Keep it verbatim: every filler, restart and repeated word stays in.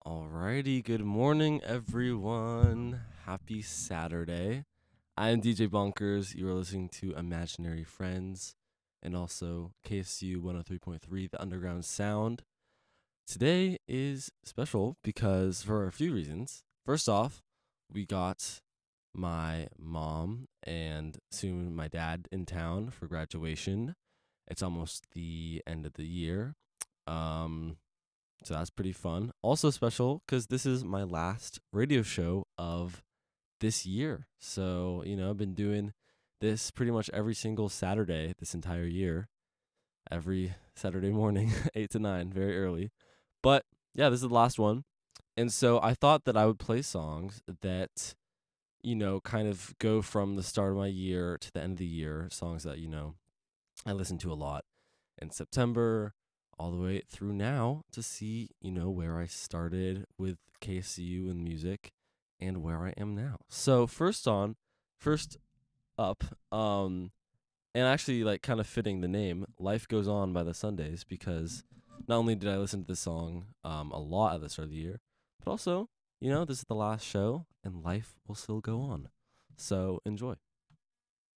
Alrighty, good morning, everyone. Happy Saturday. I am D J Bonkers. You are listening to Imaginary Friends and also K S U one oh three point three, The Underground Sound. Today is special because for a few reasons. First off, we got my mom and soon my dad in town for graduation. It's almost the end of the year. Um, so that's pretty fun. Also special because this is my last radio show of this year. So, you know, I've been doing this pretty much every single Saturday this entire year, every Saturday morning, eight to nine, very early. But yeah, this is the last one. And so I thought that I would play songs that, you know, kind of go from the start of my year to the end of the year, songs that, you know, I listen to a lot in September all the way through now to see, you know, where I started with K S U and music and where I am now. So first on, first up, um, and actually like kind of fitting the name, Life Goes On by the Sundays, because not only did I listen to this song um, a lot at the start of the year, but also, you know, this is the last show and life will still go on. So enjoy.